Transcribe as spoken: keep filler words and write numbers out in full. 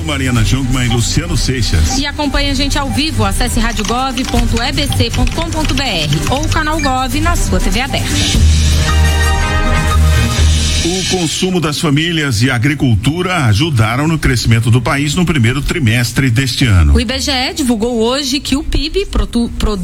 Mariana Jungmann e Luciano Seixas. E acompanhe a gente ao vivo, acesse rádio gov ponto e b c ponto com ponto b r ou o canal Gov na sua T V aberta. O consumo das famílias e a agricultura ajudaram no crescimento do país no primeiro trimestre deste ano. O I B G E divulgou hoje que o P I B,